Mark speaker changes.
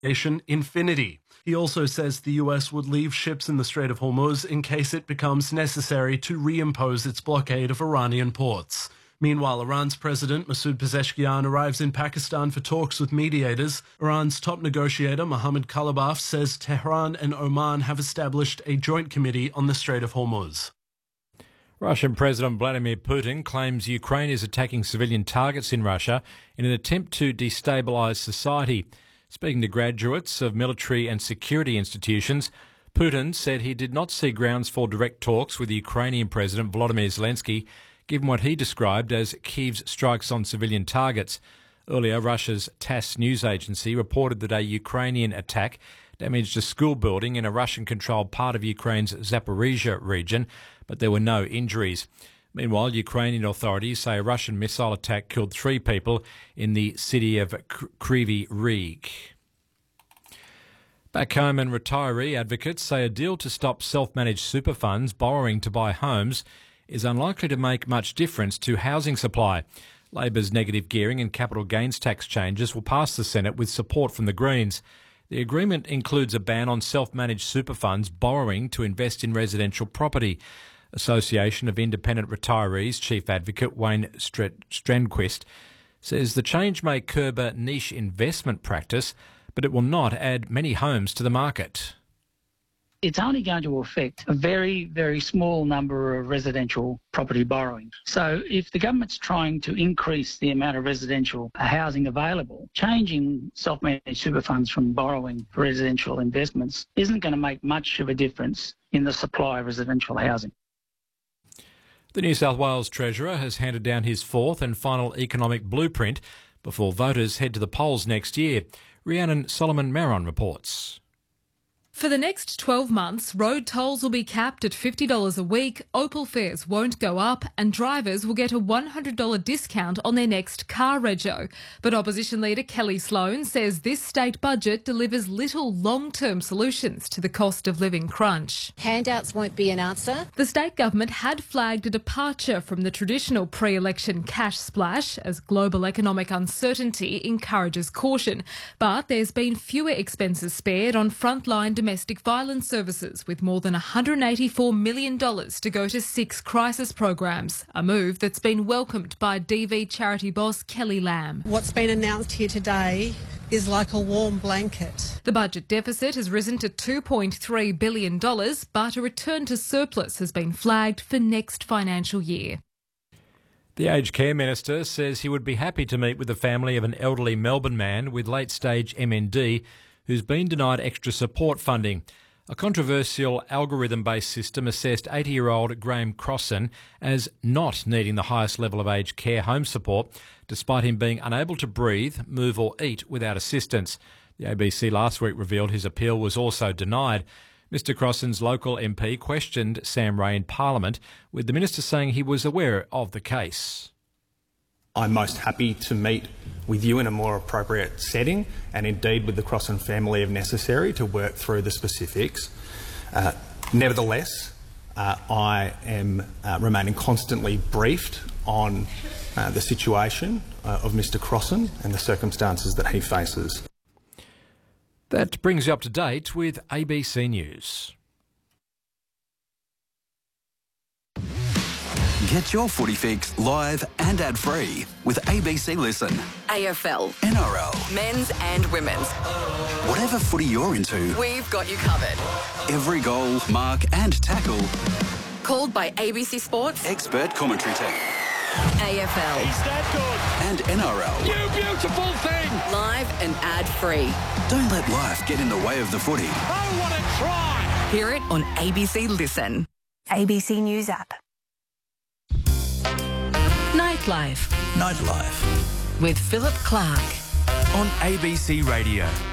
Speaker 1: infinity. He also says the US would leave ships in the Strait of Hormuz in case it becomes necessary to reimpose its blockade of Iranian ports. Meanwhile, Iran's President Masoud Pezeshkian arrives in Pakistan for talks with mediators. Iran's top negotiator Mohammad Khalibaf says Tehran and Oman have established a joint committee on the Strait of Hormuz.
Speaker 2: Russian President Vladimir Putin claims Ukraine is attacking civilian targets in Russia in an attempt to destabilise society. Speaking to graduates of military and security institutions, Putin said he did not see grounds for direct talks with the Ukrainian President Volodymyr Zelensky, given what he described as Kyiv's strikes on civilian targets. Earlier, Russia's TASS news agency reported that a Ukrainian attack damaged a school building in a Russian-controlled part of Ukraine's Zaporizhzhia region, but there were no injuries. Meanwhile, Ukrainian authorities say a Russian missile attack killed 3 people in the city of Kryvyi Rih. Back home, and retiree advocates say a deal to stop self-managed super funds borrowing to buy homes is unlikely to make much difference to housing supply. Labor's negative gearing and capital gains tax changes will pass the Senate with support from the Greens. The agreement includes a ban on self-managed super funds borrowing to invest in residential property. Association of Independent Retirees Chief Advocate Wayne Strandquist says the change may curb a niche investment practice, but it will not add many homes to the market.
Speaker 3: It's only going to affect a very, very small number of residential property borrowing. So if the government's trying to increase the amount of residential housing available, changing self-managed super funds from borrowing for residential investments isn't going to make much of a difference in the supply of residential housing.
Speaker 2: The New South Wales Treasurer has handed down his 4th and final economic blueprint before voters head to the polls next year. Rhiannon Solomon-Maron reports.
Speaker 4: For the next 12 months, road tolls will be capped at $50 a week, Opal fares won't go up, and drivers will get a $100 discount on their next car rego. But opposition leader Kelly Sloan says this state budget delivers little long-term solutions to the cost of living crunch.
Speaker 5: Handouts won't be an answer.
Speaker 4: The state government had flagged a departure from the traditional pre-election cash splash as global economic uncertainty encourages caution. But there's been fewer expenses spared on frontline domestic violence services, with more than $184 million to go to 6 crisis programs, a move that's been welcomed by DV charity boss Kelly Lamb.
Speaker 6: What's been announced here today is like a warm blanket.
Speaker 4: The budget deficit has risen to $2.3 billion, but a return to surplus has been flagged for next financial year.
Speaker 2: The Aged Care Minister says he would be happy to meet with the family of an elderly Melbourne man with late-stage MND who's been denied extra support funding. A controversial algorithm-based system assessed 80-year-old Graham Crossan as not needing the highest level of aged care home support, despite him being unable to breathe, move or eat without assistance. The ABC last week revealed his appeal was also denied. Mr Crossan's local MP questioned Sam Ray in Parliament, with the minister saying he was aware of the case.
Speaker 7: I'm most happy to meet with you in a more appropriate setting, and indeed with the Crossan family if necessary, to work through the specifics. Nevertheless, I am remaining constantly briefed on the situation of Mr Crossan and the circumstances that he faces.
Speaker 2: That brings you up to date with ABC News.
Speaker 8: Get your footy fix live and ad-free with ABC Listen.
Speaker 9: AFL,
Speaker 8: NRL,
Speaker 9: men's and women's.
Speaker 8: Whatever footy you're into,
Speaker 9: We've got you covered.
Speaker 8: every goal, mark and tackle,
Speaker 9: Called by ABC Sports,
Speaker 8: expert commentary team.
Speaker 9: AFL,
Speaker 8: And NRL.
Speaker 10: You beautiful thing!
Speaker 9: live and ad-free.
Speaker 8: Don't let life get in the way of the footy.
Speaker 10: Oh, what a try!
Speaker 9: Hear it on ABC Listen.
Speaker 11: ABC News app.
Speaker 9: Nightlife
Speaker 8: Nightlife
Speaker 9: with Philip Clark.
Speaker 8: on ABC Radio.